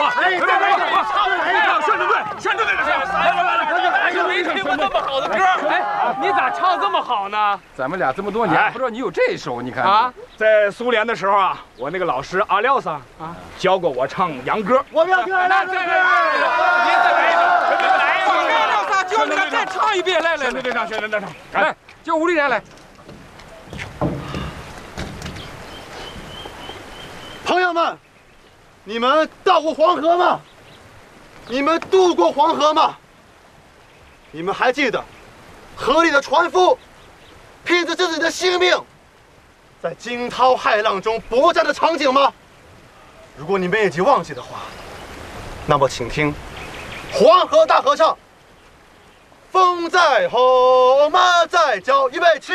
哎，再来一个，宣传队，宣传队的事。来，没听过这么好的歌。哎，你咋唱这么好呢？ 咱们俩这么多年，不知道你有这手，你看啊，在苏联的时候啊，我那个老师阿廖桑啊，教过我唱洋歌。我们要听阿廖桑歌。您再来一首，来一首。阿廖桑教你们再唱一遍，来，宣传队唱，宣传队唱。来， 就吴丽然来。 朋友们，你们到过黄河吗？你们渡过黄河吗？你们还记得河里的船夫拼着自己的性命，在惊涛骇浪中搏战的场景吗？如果你们已经忘记的话，那么请听《黄河大合唱》。风在吼，马在叫，预备起。